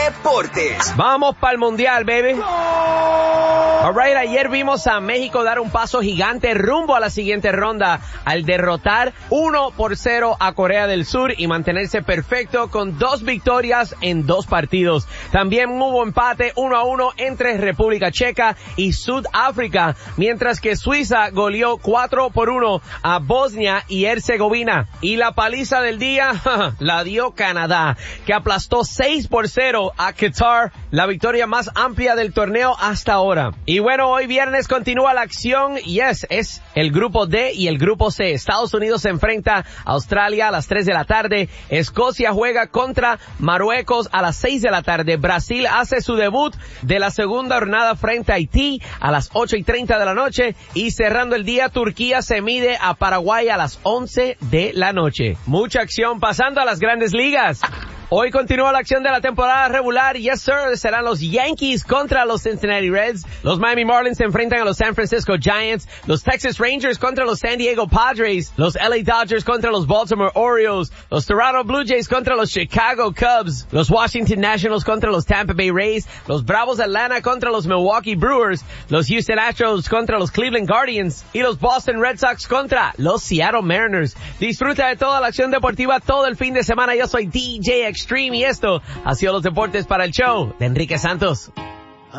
Deportes. Vamos para el Mundial, baby. Alright, ayer vimos a México dar un paso gigante rumbo a la siguiente ronda al derrotar 1-0 a Corea del Sur y mantenerse perfecto con 2 victorias en 2 partidos. También hubo empate 1-1 entre República Checa y Sudáfrica, mientras que Suiza goleó 4-1 a Bosnia y Herzegovina. Y la paliza del día la dio Canadá, que aplastó 6-0 a Qatar, la victoria más amplia del torneo hasta ahora. Y bueno, hoy viernes continúa la acción. Yes, es el grupo D y el grupo C. Estados Unidos se enfrenta a Australia a las 3 de la tarde. Escocia juega contra Marruecos a las 6 de la tarde. Brasil hace su debut de la segunda jornada frente a Haití a las 8:30 de la noche. Y cerrando el día, Turquía se mide a Paraguay a las 11 de la noche. Mucha acción pasando a las grandes ligas. Hoy continúa la acción de la temporada regular. Yes, sir. Serán los Yankees contra los Cincinnati Reds. Los Miami Marlins se enfrentan a los San Francisco Giants. Los Texas Rangers contra los San Diego Padres. Los LA Dodgers contra los Baltimore Orioles. Los Toronto Blue Jays contra los Chicago Cubs. Los Washington Nationals contra los Tampa Bay Rays. Los Bravos de Atlanta contra los Milwaukee Brewers. Los Houston Astros contra los Cleveland Guardians. Y los Boston Red Sox contra los Seattle Mariners. Disfruta de toda la acción deportiva todo el fin de semana. Yo soy DJ Extreme y esto ha sido los deportes para el show de Enrique Santos.